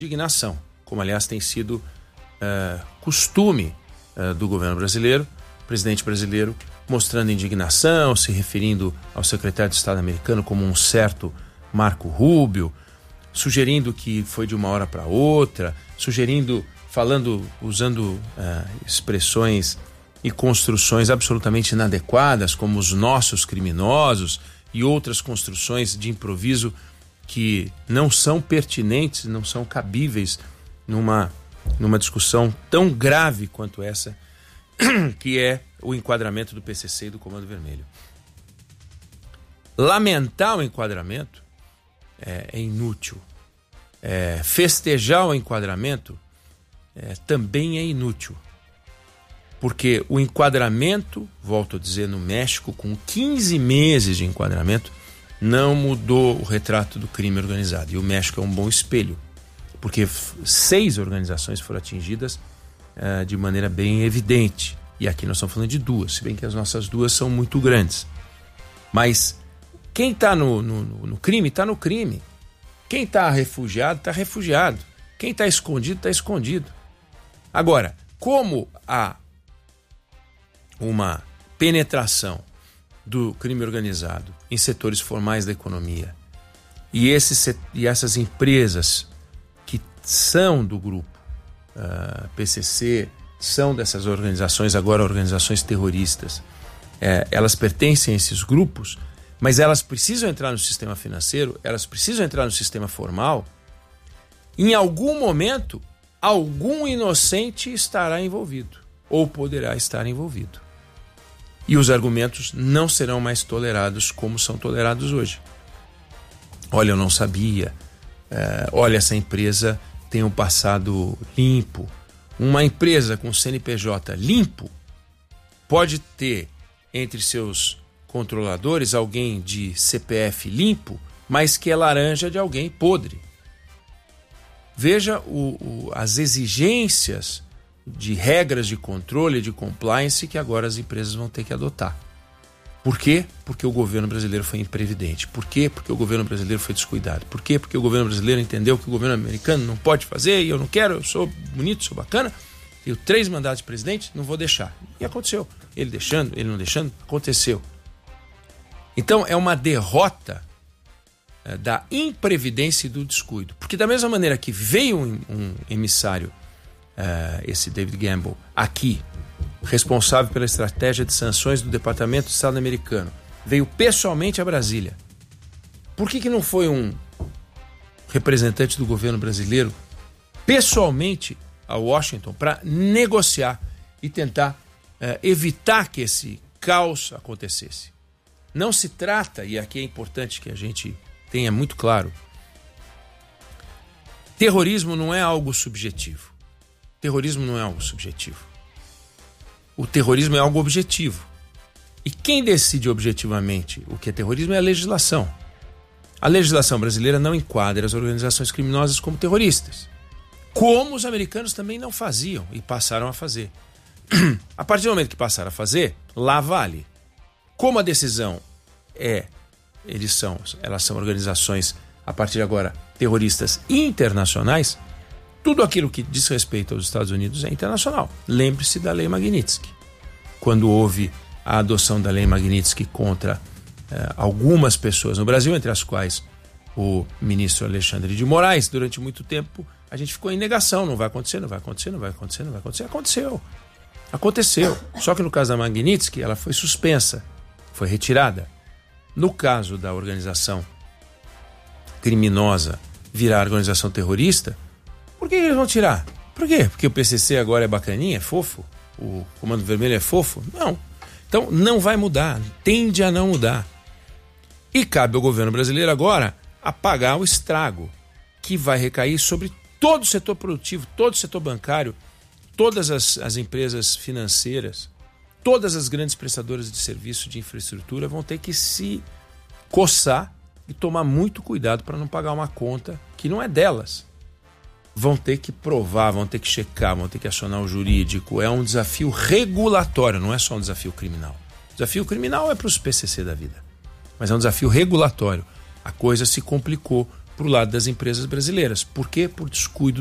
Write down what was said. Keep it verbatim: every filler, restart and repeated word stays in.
indignação, como aliás tem sido uh, costume uh, do governo brasileiro, o presidente brasileiro mostrando indignação, se referindo ao secretário de Estado americano como um certo Marco Rubio, sugerindo que foi de uma hora para outra, sugerindo, falando, usando uh, expressões e construções absolutamente inadequadas, como os nossos criminosos e outras construções de improviso que não são pertinentes, não são cabíveis numa, numa discussão tão grave quanto essa, que é o enquadramento do P C C e do Comando Vermelho. Lamentar o enquadramento é, é inútil. É, festejar o enquadramento é, também é inútil. Porque o enquadramento, volto a dizer, no México, com quinze meses de enquadramento, não mudou o retrato do crime organizado. E o México é um bom espelho, porque seis organizações foram atingidas uh, de maneira bem evidente. E aqui nós estamos falando de duas, se bem que as nossas duas são muito grandes. Mas quem está no, no, no crime, está no crime. Quem está refugiado, está refugiado. Quem está escondido, está escondido. Agora, como há uma penetração do crime organizado em setores formais da economia e, esses, e essas empresas que são do grupo uh, P C C, são dessas organizações, agora organizações terroristas, é, elas pertencem a esses grupos, mas elas precisam entrar no sistema financeiro, elas precisam entrar no sistema formal. Em algum momento, algum inocente estará envolvido ou poderá estar envolvido. E os argumentos não serão mais tolerados como são tolerados hoje. Olha, eu não sabia. É, olha, essa empresa tem um passado limpo. Uma empresa com C N P J limpo pode ter entre seus controladores alguém de C P F limpo, mas que é laranja de alguém podre. Veja o, o, as exigências de regras de controle, de compliance que agora as empresas vão ter que adotar. Por quê? Porque o governo brasileiro foi imprevidente. Por quê? Porque o governo brasileiro foi descuidado. Por quê? Porque o governo brasileiro entendeu que o governo americano não pode fazer e eu não quero, eu sou bonito, sou bacana, tenho três mandatos de presidente, não vou deixar. E aconteceu. Ele deixando, ele não deixando, aconteceu. Então é uma derrota é, da imprevidência e do descuido. Porque da mesma maneira que veio um, um emissário, Uh, esse David Gamble, aqui, responsável pela estratégia de sanções do Departamento de Estado americano, veio pessoalmente a Brasília. Por que que não foi um representante do governo brasileiro pessoalmente a Washington para negociar e tentar uh, evitar que esse caos acontecesse? Não se trata, e aqui é importante que a gente tenha muito claro, terrorismo não é algo subjetivo. Terrorismo não é algo subjetivo. O terrorismo é algo objetivo. E quem decide objetivamente o que é terrorismo é a legislação. A legislação brasileira não enquadra as organizações criminosas como terroristas. Como os americanos também não faziam e passaram a fazer. A partir do momento que passaram a fazer, lá vale. Como a decisão é, eles são, elas são organizações, a partir de agora, terroristas internacionais, tudo aquilo que diz respeito aos Estados Unidos é internacional. Lembre-se da Lei Magnitsky. Quando houve a adoção da Lei Magnitsky contra eh, algumas pessoas no Brasil, entre as quais o ministro Alexandre de Moraes, durante muito tempo a gente ficou em negação. Não vai acontecer, não vai acontecer, não vai acontecer, não vai acontecer. Aconteceu. Aconteceu. Só que no caso da Magnitsky, ela foi suspensa, foi retirada. No caso da organização criminosa virar organização terrorista, por que eles vão tirar? Por quê? Porque o P C C agora é bacaninha, é fofo? O Comando Vermelho é fofo? Não. Então não vai mudar, tende a não mudar. E cabe ao governo brasileiro agora apagar o estrago que vai recair sobre todo o setor produtivo, todo o setor bancário, todas as, as empresas financeiras, todas as grandes prestadoras de serviço de infraestrutura vão ter que se coçar e tomar muito cuidado para não pagar uma conta que não é delas. Vão ter que provar, vão ter que checar, vão ter que acionar o jurídico. É um desafio regulatório, não é só um desafio criminal. O desafio criminal é para os P C C da vida, mas é um desafio regulatório. A coisa se complicou para o lado das empresas brasileiras. Por quê? Por descuido